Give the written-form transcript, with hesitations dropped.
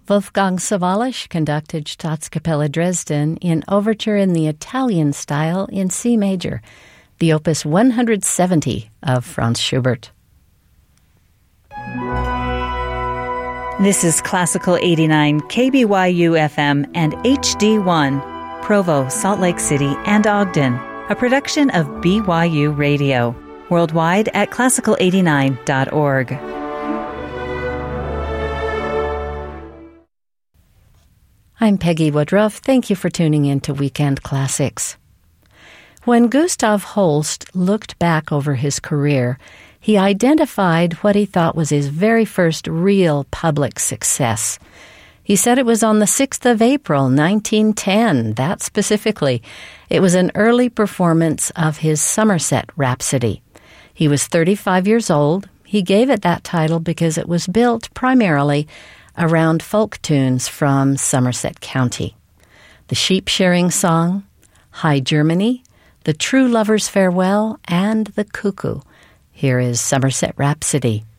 Wolfgang Sawallisch conducted Staatskapelle Dresden in overture in the Italian style in C major, the opus 170 of Franz Schubert. This is Classical 89 KBYU FM and HD1, Provo, Salt Lake City, and Ogden, a production of BYU Radio, worldwide at classical89.org. I'm Peggy Woodruff. Thank you for tuning in to Weekend Classics. When Gustav Holst looked back over his career, he identified what he thought was his very first real public success. He said it was on the 6th of April, 1910, that specifically. It was an early performance of his Somerset Rhapsody. He was 35 years old. He gave it that title because it was built primarily around folk tunes from Somerset County. The Sheep Shearing Song, High Germany, The True Lover's Farewell, and The Cuckoo. Here is Somerset Rhapsody.